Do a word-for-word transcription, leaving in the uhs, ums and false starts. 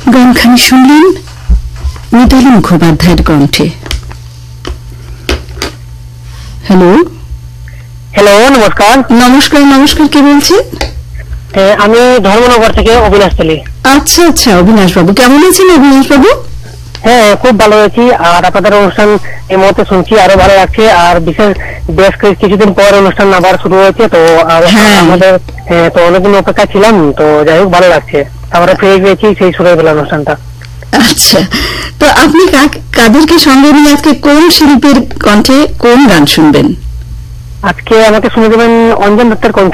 গানখানি শুনলেন মিতালি মুখোপাধ্যায়ের কণ্ঠে। হ্যালো হ্যালো, নমস্কার। নমস্কার নমস্কার কে বলছেন? আমি ধর্মনগর থেকে অবিনাশ তলি। আচ্ছা আচ্ছা, অবিনাশ বাবু কেমন আছেন? অবিনাশ বাবু হ্যাঁ, খুব ভালো আছি। আর আপনাদের অনুষ্ঠান এই মুহূর্তে শুনছি, আরো ভালো লাগছে। আর বিশেষ বেশ কিছুদিন পর অনুষ্ঠান আবার শুরু হয়েছে, তো আমাদের তো অনেকদিন অপেক্ষা ছিলাম, তো যাই হোক ভালো লাগছে। আমরা পেয়ে গিয়েছি সেই সুরের বেলা অনুষ্ঠানটা। আচ্ছা, তো আপনি কাদেরকে সঙ্গে নিয়ে আজকে কোন শিল্পীর কণ্ঠে কোন গান শুনবেন? আজকে আমাকে শুনে দেবেন অঞ্জন দত্তের কণ্ঠে